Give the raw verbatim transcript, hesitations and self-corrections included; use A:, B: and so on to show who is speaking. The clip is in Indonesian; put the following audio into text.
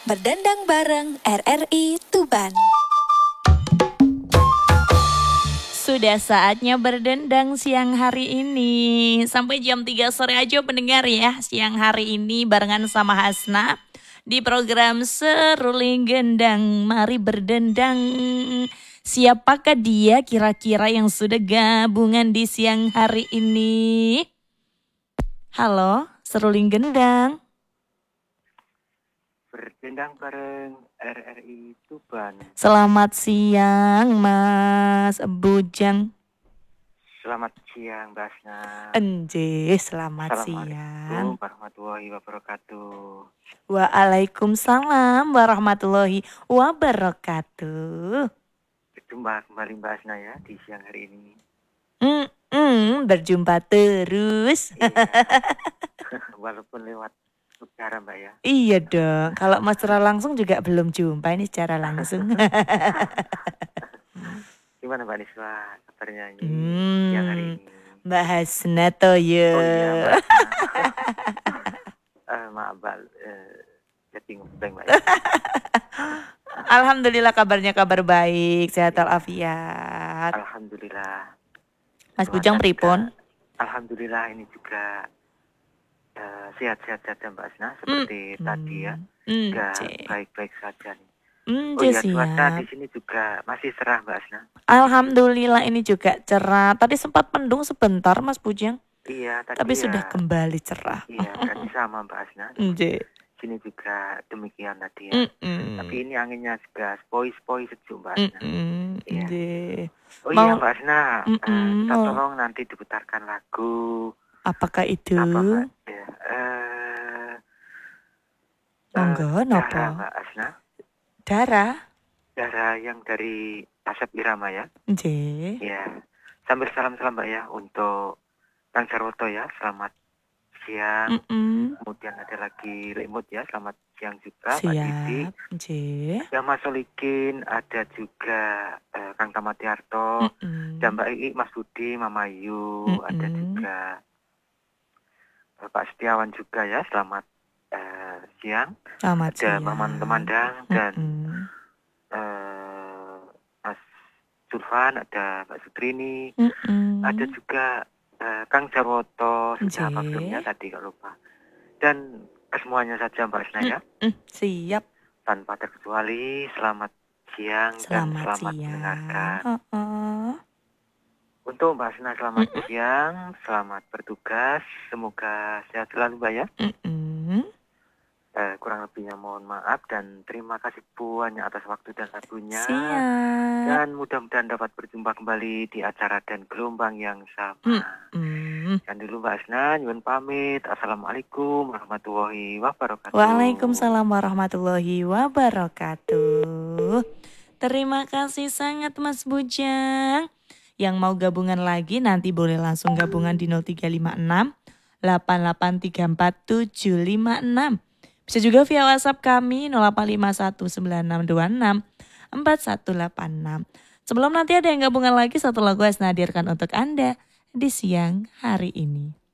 A: Berdendang bareng R R I Tuban.
B: Sudah saatnya berdendang siang hari ini. Sampai jam tiga sore aja pendengar ya. Siang hari ini barengan sama Hasna di program Seruling Gendang. Mari berdendang. Siapakah dia kira-kira yang sudah gabungan di siang hari ini? Halo, Seruling Gendang.
C: Berdendang bareng R R I Tuban.
B: Selamat siang Mas Bujang.
C: Selamat siang Basna.
B: Enje, selamat siang.
C: Assalamualaikum warahmatullahi wabarakatuh.
B: Waalaikumsalam warahmatullahi wabarakatuh.
C: Berjumpa kembali Basna ya di siang hari ini.
B: Mm -mm, berjumpa terus.
C: Iya. Walaupun lewat udara Mbak ya.
B: Iya dong, kalau mas secara langsung juga belum jumpa ini secara langsung.
C: Gimana Mbak Niswa kabarnya ini
B: hmm,
C: siang hari ini?
B: Mbak Hasna Toyo.
C: Oh iya Mbak Hasna. uh, maaf Mbak, uh, jadi ngeblank Mbak ya.
B: Alhamdulillah kabarnya kabar baik, sehat walafiat.
C: Alhamdulillah.
B: Mas Bujang pripun?
C: Alhamdulillah ini juga uh, sehat-sehat saja Mbak Asna seperti
B: mm,
C: tadi ya.
B: Mm,
C: Gak baik-baik saja nih.
B: Mm,
C: oh iya, cuaca di sini juga masih cerah Mbak Asna.
B: Alhamdulillah ini juga cerah. Tadi sempat mendung sebentar Mas Bujang.
C: Iya, tadi
B: tapi
C: ya,
B: sudah kembali cerah.
C: Iya, berarti sama Mbak Asna.
B: Nje.
C: Sini juga demikian tadi ya.
B: Mm -mm.
C: Tapi ini anginnya juga spoi-spoi sejuk Mbak Asna.
B: Mm -mm.
C: Iya. Oh
B: Mau...
C: iya Mbak Asna,
B: mm -mm.
C: uh, kita tolong nanti diputarkan lagu.
B: Apakah itu?
C: Apa Mbak? Ya, uh,
B: Monggo,
C: uh,
B: nopo?
C: Darah Mbak Asna.
B: Darah?
C: Darah yang dari Asep Irama ya.
B: Nje.
C: Ya. Sambil salam-salam Mbak ya untuk Kang Jarwoto ya. Selamat siang.
B: Mm -mm.
C: Kemudian ada lagi Lemut ya. Selamat siang juga
B: Siap.
C: Pak Didi.
B: Nje.
C: Ada Mas Solikin, ada juga uh, Kang Tamatiarto,
B: mm -mm.
C: dan Mbak Ii, Mas Budi, Mama Yu, mm -mm. ada juga uh, Pak Setiawan juga ya. Selamat uh, siang.
B: Selamat
C: ada
B: siang.
C: Maman Temandang dan
B: mm -mm.
C: uh, Mas Sulfan, ada Mbak Sutrini,
B: mm -mm.
C: ada juga uh, Kang Jarwoto, sudah apa belumnya tadi kalau lupa. Dan kesemuanya saja Mbak Asna ya.
B: Mm -mm. Siap.
C: Tanpa terkecuali selamat siang
B: selamat
C: dan selamat
B: siang.
C: mendengarkan.
B: Uh -uh.
C: Untuk Mbak Asna selamat
B: mm -mm.
C: siang, selamat bertugas, semoga sehat selalu Mbak ya.
B: Mm -mm.
C: Eh, kurang lebihnya mohon maaf dan terima kasih banyak atas waktu dan waktunya.
B: Siap.
C: Dan mudah-mudahan dapat berjumpa kembali di acara dan gelombang yang sama.
B: Mm-mm.
C: Dan dulu Mbak Asna, nyuwun pamit. Assalamualaikum warahmatullahi wabarakatuh.
B: Waalaikumsalam warahmatullahi wabarakatuh. Terima kasih sangat Mas Bujang. Yang mau gabungan lagi nanti boleh langsung gabungan di nol tiga lima enam delapan delapan tiga empat tujuh lima enam. Bisa juga via WhatsApp kami nol delapan lima satu sembilan enam dua enam empat satu delapan enam. Sebelum nanti ada yang gabungan lagi, satu lagu Hasna hadirkan untuk Anda di siang hari ini.